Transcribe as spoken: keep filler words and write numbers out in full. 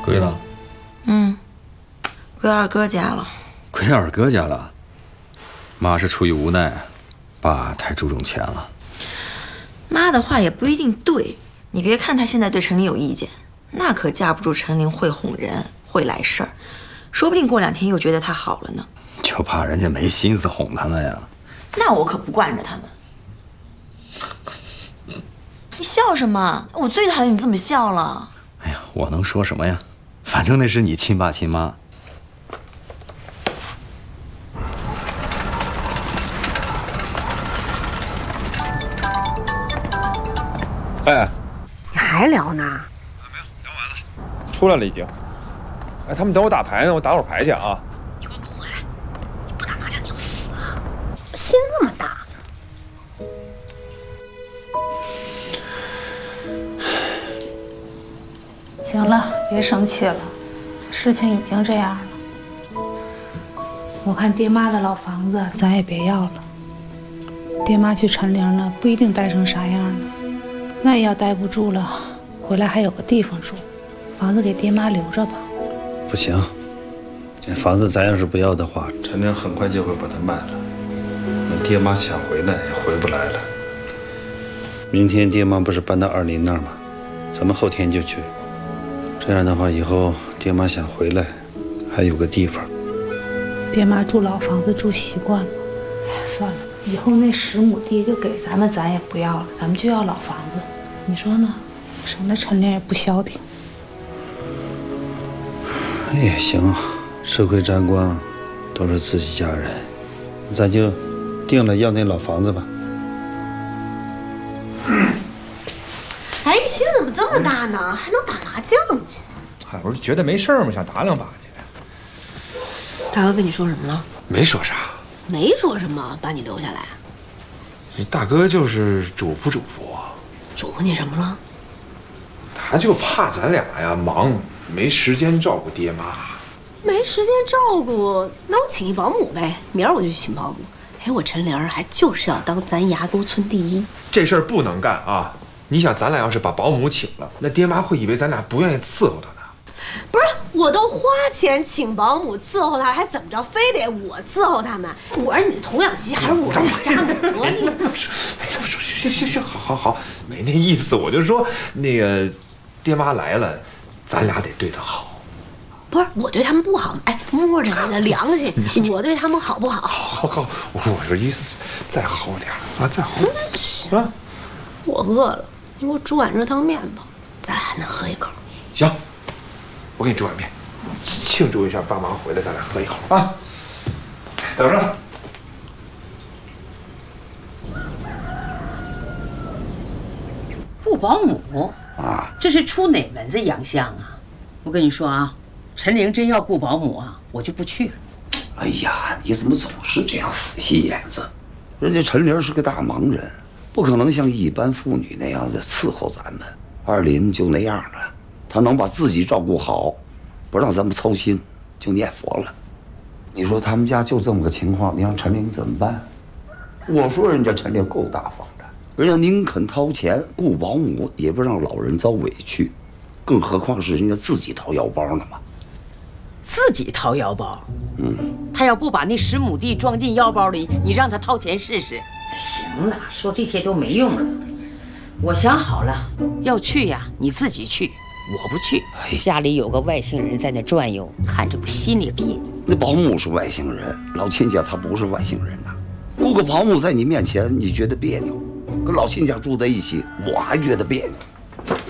归了？ 嗯，归二哥家了。 归二哥家了？妈是出于无奈，爸太注重钱了。 妈的话也不一定对，你别看她现在对陈琳有意见，那可架不住陈琳会哄人，会来事儿，说不定过两天又觉得她好了呢。 就怕人家没心思哄他们呀。 那我可不惯着他们。你笑什么？我最讨厌你这么笑了。 哎呀，我能说什么呀？反正那是你亲爸亲妈。 哎， 你还聊呢？ 啊，没有，聊完了，出来了已经。哎，他们等我打牌呢，我打会儿牌去啊。 你给我滚回来！你不打麻将你要死啊！心这么大。 行了，别生气了，事情已经这样了。我看爹妈的老房子咱也别要了。爹妈去陈陵了，不一定待成啥样呢。万一要待不住了，回来还有个地方住。房子给爹妈留着吧。 不行，这房子咱要是不要的话，陈陵很快就会把它卖了。那爹妈想回来也回不来了。明天爹妈不是搬到二林那儿吗？咱们后天就去。这样的话，以后爹妈想回来，还有个地方。 爹妈住老房子住习惯了，哎呀，算了，以后那十亩地就给咱们，咱也不要了，咱们就要老房子，你说呢？省得陈琳也不消停。 也行，吃亏沾光，都是自己家人，咱就定了要那老房子吧。 哎，你心怎么这么大呢？还能打麻将去？ 嗨，我是觉得没事儿嘛，想打两把去。 大哥跟你说什么了？ 没说啥， 没说什么，把你留下来。 这大哥就是嘱咐嘱咐我。 嘱咐你什么了？ 他就怕咱俩呀忙，没时间照顾爹妈。 没时间照顾，那我请一保姆呗。明儿我就去请保姆。哎，我陈玲还就是要当咱牙沟村第一。 这事儿不能干啊！你想，咱俩要是把保姆请了，那爹妈会以为咱俩不愿意伺候他呢。 不是，我都花钱请保姆伺候他，还怎么着？非得我伺候他们？我是你的童养媳，还是我是你家的？我你不是，没这么说，行行行，好好好，没那意思。我就说那个爹妈来了，咱俩得对他好。 不是，我对他们不好。哎，摸着你的良心，我对他们好不好？ 好，好，好，我这意思再好点啊，再好点啊。 我饿了，你给我煮碗热汤面吧，咱俩还能喝一口。 行，我给你煮碗面，庆祝一下爸妈回来，咱俩喝一口啊。等着。 雇保姆啊，这是出哪门子洋相啊？我跟你说啊，陈玲真要雇保姆啊，我就不去了。 哎呀，你怎么总是这样死心眼子？人家陈玲是个大忙人，不可能像一般妇女那样子伺候咱们。二林就那样了，他能把自己照顾好，不让咱们操心，就念佛了。你说他们家就这么个情况，你让陈玲怎么办？我说人家陈玲够大方的，人家宁肯掏钱雇保姆，也不让老人遭委屈，更何况是人家自己掏腰包呢嘛。 自己掏腰包？嗯，他要不把那十亩地装进腰包里，你让他掏钱试试？行了，说这些都没用了。我想好了，要去呀，你自己去，我不去。家里有个外星人在那转悠，看着不心里别扭。 那保姆是外星人，老亲家他不是外星人呐。雇个保姆在你面前，你觉得别扭；跟老亲家住在一起，我还觉得别扭。